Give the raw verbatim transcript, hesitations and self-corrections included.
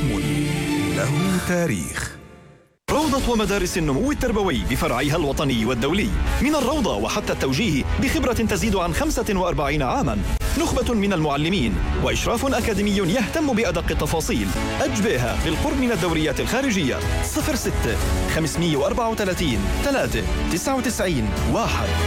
اسم له تاريخ. روضة ومدارس النمو التربوي بفرعيها الوطني والدولي، من الروضة وحتى التوجيه بخبرة تزيد عن خمسة وأربعين عاماً، نخبة من المعلمين وإشراف أكاديمي يهتم بأدق التفاصيل. أجبيها بالقرب من الدوريات الخارجية. صفر ستة خمسمائة وأربعة وثلاثين ثلاثة تسعة وتسعين واحد.